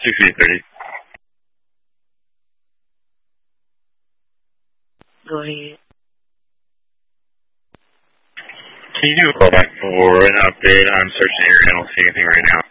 6830. Go ahead. Can you do a callback for an update? I'm searching the area. I don't see anything right now.